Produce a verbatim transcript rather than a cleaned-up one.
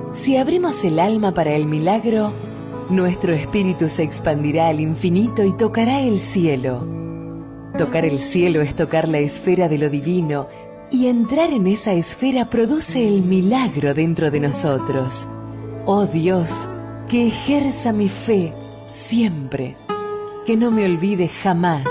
Si abrimos el alma para el milagro, nuestro espíritu se expandirá al infinito y tocará el cielo. Tocar el cielo es tocar la esfera de lo divino, y entrar en esa esfera produce el milagro dentro de nosotros. Oh Dios, que ejerza mi fe siempre, que no me olvide jamás